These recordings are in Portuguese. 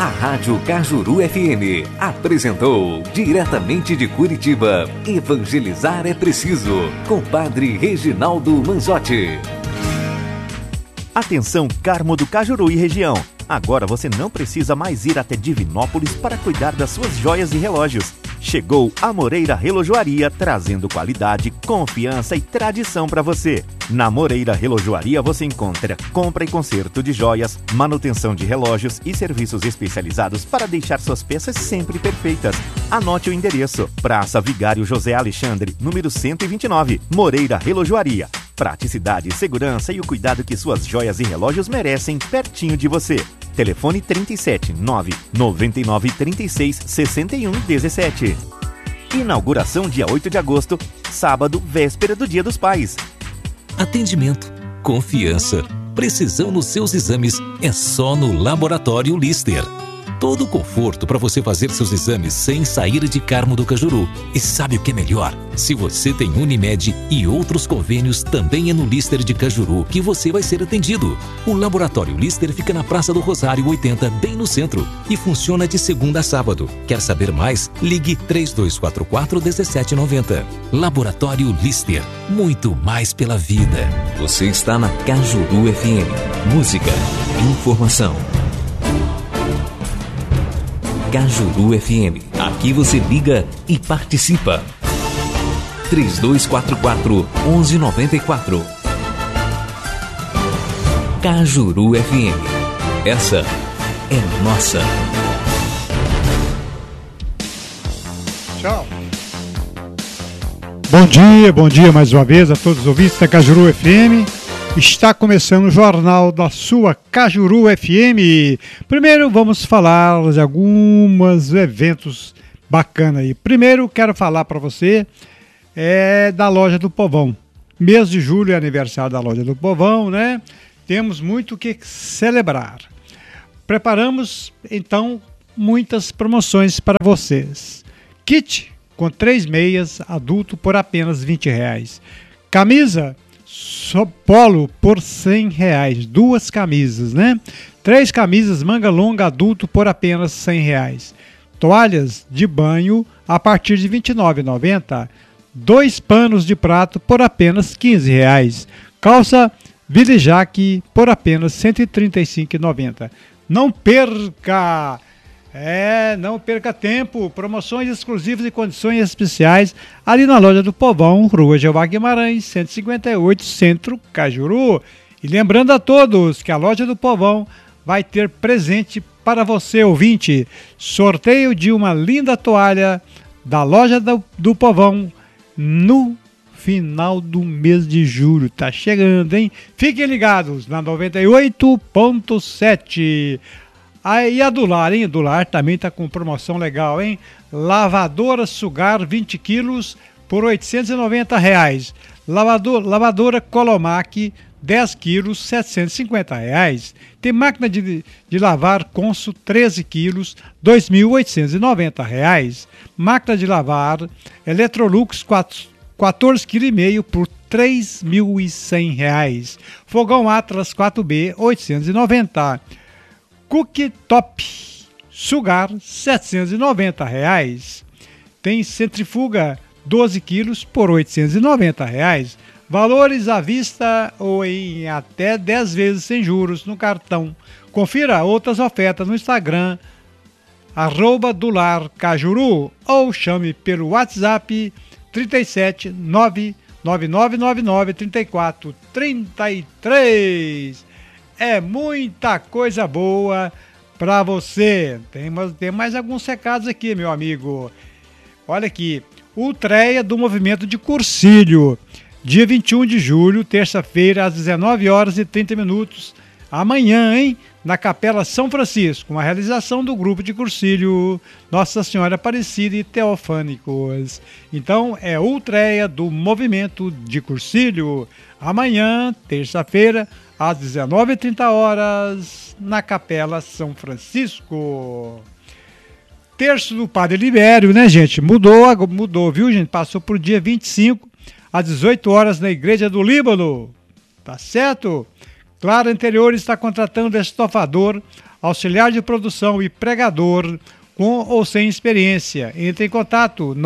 A Rádio Cajuru FM apresentou, diretamente de Curitiba, Evangelizar é Preciso, com Padre Reginaldo Manzotti. Atenção, Carmo do Cajuru e região. Agora você não precisa mais ir até Divinópolis para cuidar das suas joias e relógios. Chegou a Moreira Relojoaria, trazendo qualidade, confiança e tradição para você. Na Moreira Relojoaria você encontra compra e conserto de joias, manutenção de relógios e serviços especializados para deixar suas peças sempre perfeitas. Anote o endereço: Praça Vigário José Alexandre, número 129, Moreira Relojoaria. Praticidade, segurança e o cuidado que suas joias e relógios merecem, pertinho de você. Telefone 37 999 36 61 17. Inauguração dia 8 de agosto, sábado, véspera do Dia dos Pais. Atendimento, confiança, precisão nos seus exames é só no Laboratório Lister. Todo o conforto para você fazer seus exames sem sair de Carmo do Cajuru. E sabe o que é melhor? Se você tem Unimed e outros convênios, também é no Lister de Cajuru que você vai ser atendido. O Laboratório Lister fica na Praça do Rosário 80, bem no centro, e funciona de segunda a sábado. Quer saber mais? Ligue 3244-1790. Laboratório Lister, muito mais pela vida. Você está na Cajuru FM. Música, informação. Cajuru FM. Aqui você liga e participa. 3244-1194. Cajuru FM. Essa é nossa. Tchau. Bom dia mais uma vez a todos os ouvintes da Cajuru FM. Está começando o jornal da sua Cajuru FM. Primeiro vamos falar de alguns eventos bacanas aí. Primeiro quero falar para você da Loja do Povão. Mês de julho é aniversário da Loja do Povão, né? Temos muito o que celebrar. Preparamos então muitas promoções para vocês. Kit com 3 meias adulto por apenas R$20. Camisa polo por R$100, 2 camisas, né? 3 camisas manga longa adulto por apenas R$100. Toalhas de banho a partir de R$29,90. 2 panos de prato por apenas R$15. Calça Vilijac por apenas R$135,90. Não perca! Não perca tempo, promoções exclusivas e condições especiais ali na Loja do Povão, Rua Jeová Guimarães, 158, Centro, Cajuru. E lembrando a todos que a Loja do Povão vai ter presente para você, ouvinte, sorteio de uma linda toalha da Loja do Povão no final do mês de julho. Tá chegando, hein? Fiquem ligados na 98.7. Aí a Dular, hein? Dular também tá com promoção legal, hein? Lavadora Sugar 20 quilos por R$890. Lavadora Colomac 10 quilos, R$750. Tem máquina de lavar Consul 13 quilos, R$2.890. Máquina de lavar Electrolux 14,5 kg por R$3.100. Fogão Atlas 4B 890. Cooktop Sugar R$790. Tem centrifuga 12 quilos por R$890. Valores à vista ou em até 10 vezes sem juros no cartão. Confira outras ofertas no Instagram @DularCajuru ou chame pelo WhatsApp 37 99999 3433. É muita coisa boa para você. Tem mais alguns recados aqui, meu amigo. Olha aqui. Ultreia do Movimento de Cursilho. Dia 21 de julho, terça-feira, às 19h30. Amanhã, hein? Na Capela São Francisco. Uma realização do grupo de Cursilho Nossa Senhora Aparecida e Teofânicos. Então, é Ultreia do Movimento de Cursilho. Amanhã, terça-feira, às 19h30, na Capela São Francisco. Terço do Padre Libério, né, gente? Mudou, viu, gente? Passou pro dia 25, às 18 horas, na Igreja do Líbano. Tá certo? Claro Interiores está contratando estofador, auxiliar de produção e pregador com ou sem experiência. Entre em contato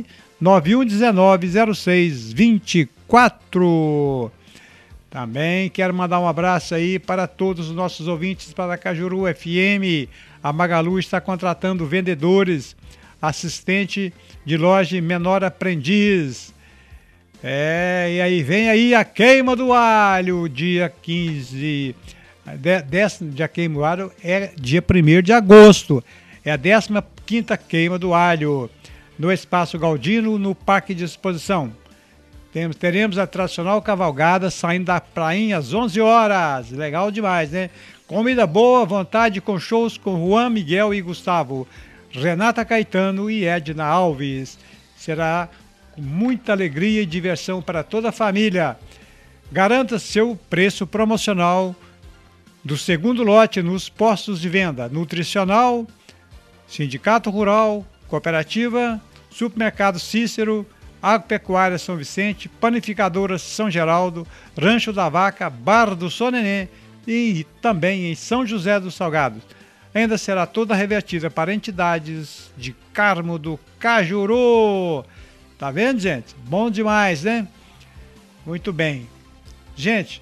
991190624. Também quero mandar um abraço aí para todos os nossos ouvintes para a Cajuru FM. A Magalu está contratando vendedores, assistente de loja menor aprendiz. E aí vem aí a queima do alho, dia 15, dia queima do alho é dia 1º de agosto, é a 15ª queima do alho, no Espaço Galdino, no Parque de Exposição. Teremos a tradicional cavalgada saindo da prainha às 11 horas, legal demais, né? Comida boa, vontade, com shows com Juan, Miguel e Gustavo, Renata Caetano e Edna Alves. Será com muita alegria e diversão para toda a família. Garanta seu preço promocional do segundo lote nos postos de venda nutricional, Sindicato Rural, Cooperativa, Supermercado Cícero, Agropecuária São Vicente, Panificadora São Geraldo, Rancho da Vaca, Bar do Sonenê e também em São José dos Salgados. Ainda será toda revertida para entidades de Carmo do Cajuru. Tá vendo, gente? Bom demais, né? Muito bem. Gente,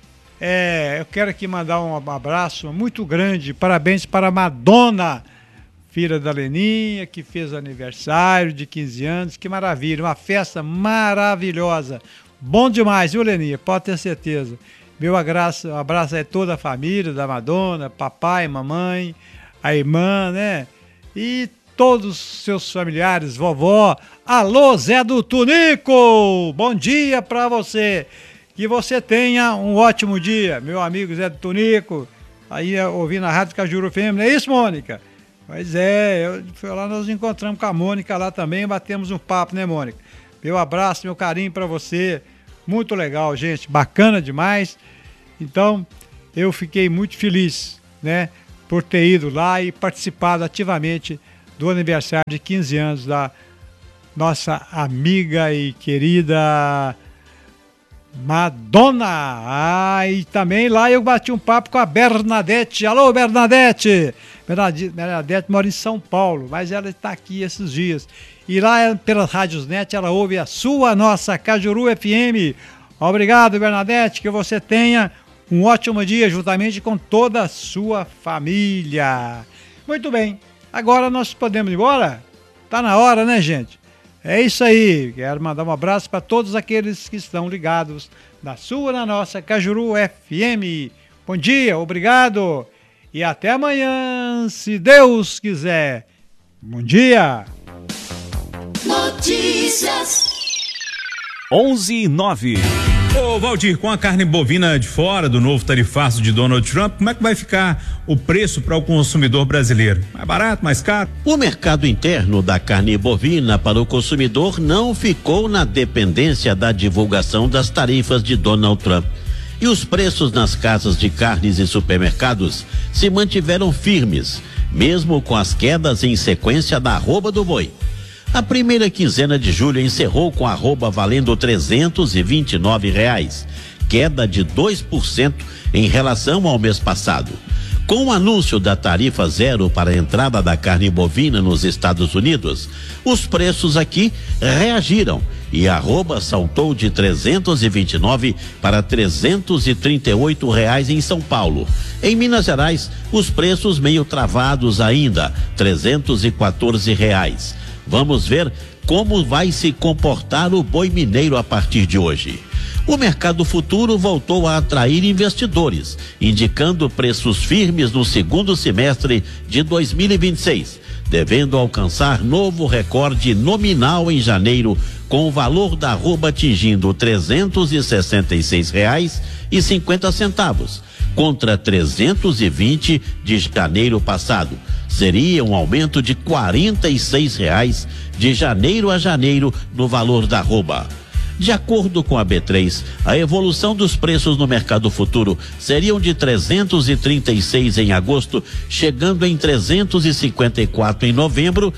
eu quero aqui mandar um abraço muito grande, parabéns para a Madonna, filha da Leninha, que fez aniversário de 15 anos, que maravilha, uma festa maravilhosa. Bom demais, viu, Leninha? Pode ter certeza. Meu abraço a toda a família da Madonna, papai, mamãe, a irmã, né? E todos os seus familiares, vovó. Alô, Zé do Tunico! Bom dia para você. Que você tenha um ótimo dia, meu amigo Zé do Tunico. Aí ouvindo a Rádio Cajuru FM, não é isso, Mônica? Pois é, foi lá, nós nos encontramos com a Mônica lá também, batemos um papo, né, Mônica? Meu abraço, meu carinho para você. Muito legal, gente, bacana demais. Então, eu fiquei muito feliz, né, por ter ido lá e participado ativamente do aniversário de 15 anos da nossa amiga e querida Madonna. E também lá eu bati um papo com a Bernadette. Alô, Bernadette! Bernadette mora em São Paulo, mas ela está aqui esses dias. E lá pelas rádios net ela ouve a nossa Cajuru FM. Obrigado, Bernadette, que você tenha um ótimo dia juntamente com toda a sua família. Muito bem, agora nós podemos ir embora? Tá na hora, né, gente? É isso aí, quero mandar um abraço para todos aqueles que estão ligados na nossa Cajuru FM. Bom dia, obrigado e até amanhã, se Deus quiser. Bom dia. Notícias 11:09. Ô Valdir, com a carne bovina de fora do novo tarifaço de Donald Trump, como é que vai ficar o preço para o consumidor brasileiro? Mais barato, mais caro? O mercado interno da carne bovina para o consumidor não ficou na dependência da divulgação das tarifas de Donald Trump. E os preços nas casas de carnes e supermercados se mantiveram firmes, mesmo com as quedas em sequência da arroba do boi. A primeira quinzena de julho encerrou com a arroba valendo R$329, queda de 2% em relação ao mês passado. Com o anúncio da tarifa zero para a entrada da carne bovina nos Estados Unidos, os preços aqui reagiram e a arroba saltou de R$329 para R$338 em São Paulo. Em Minas Gerais, os preços meio travados ainda, R$314. Vamos ver como vai se comportar o boi mineiro a partir de hoje. O mercado futuro voltou a atrair investidores, indicando preços firmes no segundo semestre de 2026, devendo alcançar novo recorde nominal em janeiro, com o valor da arroba atingindo R$366,50, contra R$320 de janeiro passado. Seria um aumento de R$46 de janeiro a janeiro no valor da arroba. De acordo com a B3, a evolução dos preços no mercado futuro seriam de 336 em agosto, chegando em 354 em novembro,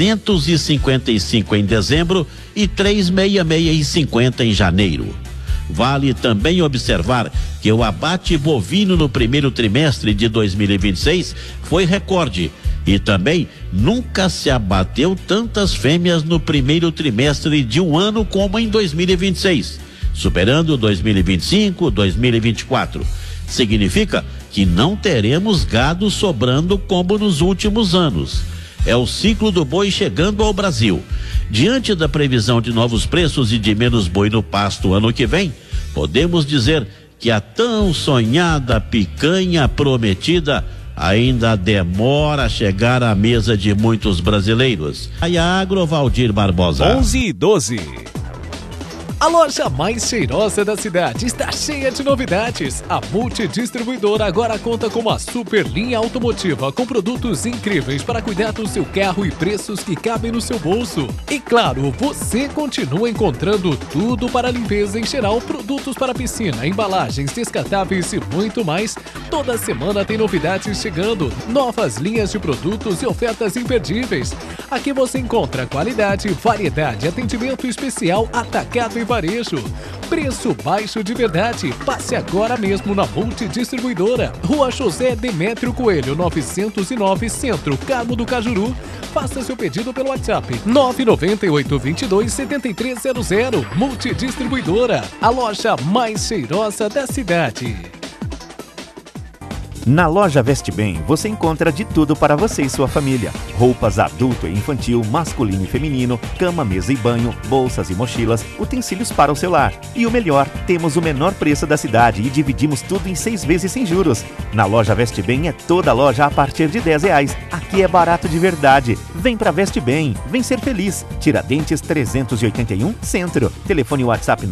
355 em dezembro e 366,50 em janeiro. Vale também observar que o abate bovino no primeiro trimestre de 2026 foi recorde. E também nunca se abateu tantas fêmeas no primeiro trimestre de um ano como em 2026, superando 2025, 2024. Significa que não teremos gado sobrando como nos últimos anos. É o ciclo do boi chegando ao Brasil. Diante da previsão de novos preços e de menos boi no pasto ano que vem, podemos dizer que a tão sonhada picanha prometida ainda demora a chegar à mesa de muitos brasileiros. Agro, Valdir Barbosa. 11:12. A loja mais cheirosa da cidade está cheia de novidades. A Multidistribuidora agora conta com uma super linha automotiva com produtos incríveis para cuidar do seu carro e preços que cabem no seu bolso. E claro, você continua encontrando tudo para limpeza em geral, produtos para piscina, embalagens, descartáveis e muito mais. Toda semana tem novidades chegando, novas linhas de produtos e ofertas imperdíveis. Aqui você encontra qualidade, variedade, atendimento especial, atacado e varejo. Preço baixo de verdade. Passe agora mesmo na Multidistribuidora. Rua José Demétrio Coelho, 909, Centro, Carmo do Cajuru. Faça seu pedido pelo WhatsApp 998-22-7300. Multidistribuidora, a loja mais cheirosa da cidade. Na loja Veste Bem, você encontra de tudo para você e sua família. Roupas adulto e infantil, masculino e feminino, cama, mesa e banho, bolsas e mochilas, utensílios para o celular. E o melhor, temos o menor preço da cidade e dividimos tudo em 6 vezes sem juros. Na loja Veste Bem é toda loja a partir de R$10. Aqui é barato de verdade. Vem pra Veste Bem, vem ser feliz. Tiradentes 381, Centro. Telefone WhatsApp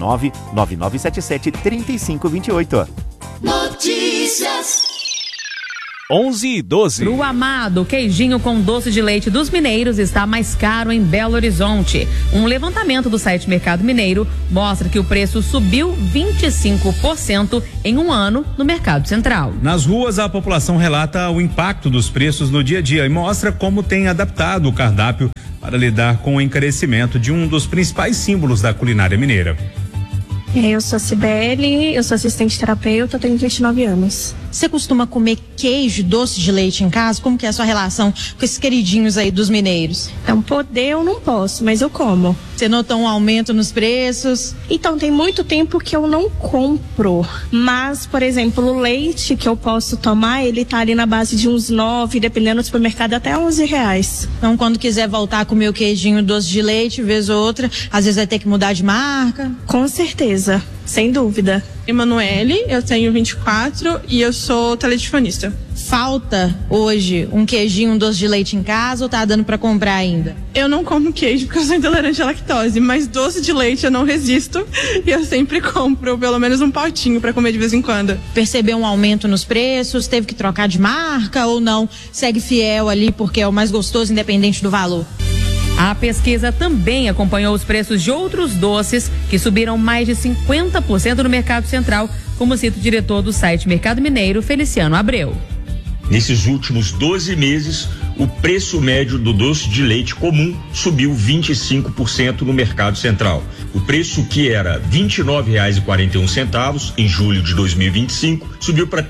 99977-3528. Notícias. 11:12. Pro amado, queijinho com doce de leite dos mineiros está mais caro em Belo Horizonte. Um levantamento do site Mercado Mineiro mostra que o preço subiu 25% em um ano no Mercado Central. Nas ruas, a população relata o impacto dos preços no dia a dia e mostra como tem adaptado o cardápio para lidar com o encarecimento de um dos principais símbolos da culinária mineira. Eu sou a Cibele, eu sou assistente terapeuta, tenho 29 anos. Você costuma comer queijo, doce de leite em casa? Como que é a sua relação com esses queridinhos aí dos mineiros? Então, poder eu não posso, mas eu como. Você notou um aumento nos preços? Então, tem muito tempo que eu não compro. Mas, por exemplo, o leite que eu posso tomar, ele tá ali na base de uns 9, dependendo do supermercado, até R$11. Então, quando quiser voltar a comer o queijinho doce de leite, vez ou outra, às vezes vai ter que mudar de marca? Com certeza, sem dúvida. Emanuele, eu tenho 24 e eu sou teledifonista. Falta hoje um queijinho, um doce de leite em casa ou tá dando pra comprar ainda? Eu não como queijo porque eu sou intolerante à lactose, mas doce de leite eu não resisto e eu sempre compro pelo menos um potinho pra comer de vez em quando. Percebeu um aumento nos preços? Teve que trocar de marca ou não? Segue fiel ali porque é o mais gostoso independente do valor? A pesquisa também acompanhou os preços de outros doces que subiram mais de 50% no Mercado Central, como cita o diretor do site Mercado Mineiro, Feliciano Abreu. Nesses últimos 12 meses, o preço médio do doce de leite comum subiu 25% no Mercado Central. O preço que era R$ 29,41 em julho de 2025 subiu para R$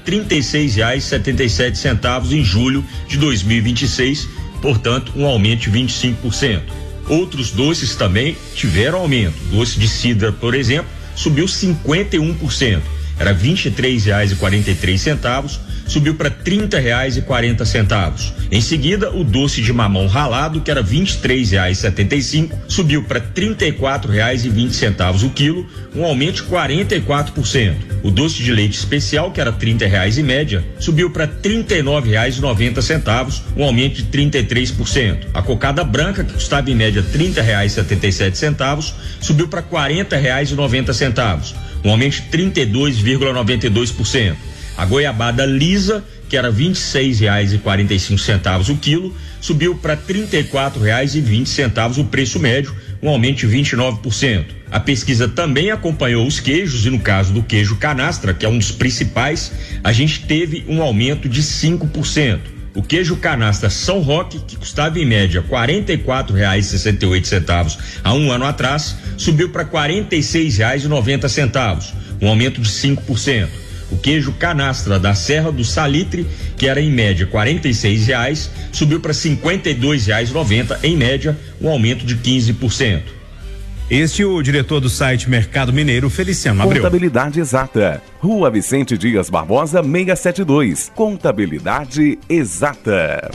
36,77 em julho de 2026, portanto, um aumento de 25%. Outros doces também tiveram aumento. Doce de cidra, por exemplo, subiu 51%. Era R$ 23,43, subiu para R$ 30,40. Em seguida, o doce de mamão ralado, que era R$ 23,75, subiu para R$ 34,20 o quilo, um aumento de 44%. O doce de leite especial, que era R$ 30 em média, subiu para R$ 39,90, um aumento de 33%. A cocada branca, que custava em média R$ 30,77, subiu para R$ 40,90, um aumento de 32,92%. A goiabada lisa, que era R$ 26,45 o quilo, subiu para R$ 34,20 o preço médio, um aumento de 29%. A pesquisa também acompanhou os queijos e no caso do queijo canastra, que é um dos principais, a gente teve um aumento de 5%. O queijo canastra São Roque, que custava em média R$ 44,68 há um ano atrás, subiu para R$ 46,90, um aumento de 5%. O queijo canastra da Serra do Salitre, que era em média R$ 46, subiu para R$ 52,90 em média, um aumento de 15%. Este é o diretor do site Mercado Mineiro, Feliciano Abreu. Contabilidade Exata. Rua Vicente Dias Barbosa, 672. Contabilidade Exata.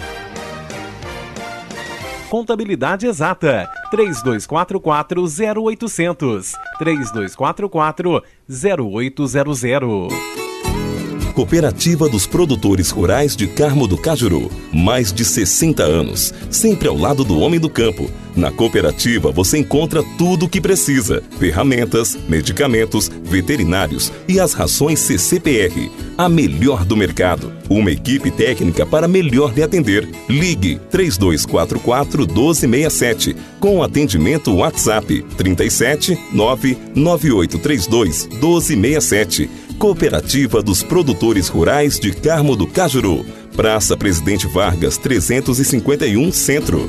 Contabilidade Exata. 3244-0800. 3244-0800. Cooperativa dos Produtores Rurais de Carmo do Cajuru. Mais de 60 anos, sempre ao lado do homem do campo. Na cooperativa você encontra tudo o que precisa: ferramentas, medicamentos, veterinários e as rações CCPR, a melhor do mercado. Uma equipe técnica para melhor lhe atender. Ligue 3244-1267 com atendimento WhatsApp 37 99832 1267. Cooperativa dos Produtores Rurais de Carmo do Cajuru. Praça Presidente Vargas, 351 Centro.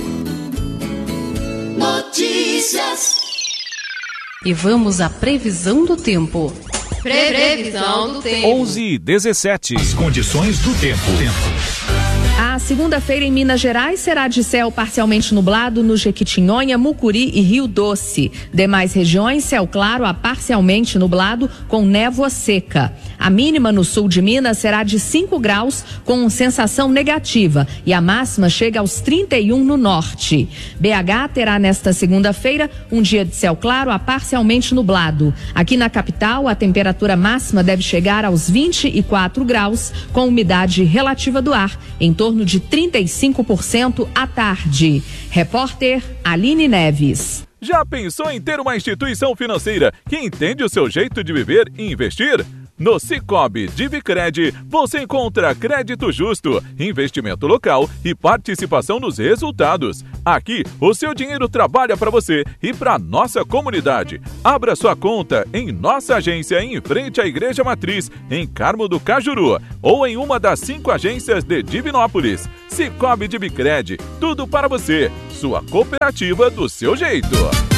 Notícias. E vamos à previsão do tempo. Previsão do tempo. 11h17. As condições do tempo. A segunda-feira em Minas Gerais será de céu parcialmente nublado no Jequitinhonha, Mucuri e Rio Doce. Demais regiões, céu claro a parcialmente nublado com névoa seca. A mínima no sul de Minas será de 5 graus com sensação negativa e a máxima chega aos 31 no norte. BH terá nesta segunda-feira um dia de céu claro a parcialmente nublado. Aqui na capital, a temperatura máxima deve chegar aos 24 graus com umidade relativa do ar em torno de 35% à tarde. Repórter Aline Neves. Já pensou em ter uma instituição financeira que entende o seu jeito de viver e investir? No Sicoob Divicred, você encontra crédito justo, investimento local e participação nos resultados. Aqui, o seu dinheiro trabalha para você e para nossa comunidade. Abra sua conta em nossa agência em frente à Igreja Matriz, em Carmo do Cajuru, ou em uma das 5 agências de Divinópolis. Sicoob Divicred, tudo para você. Sua cooperativa do seu jeito.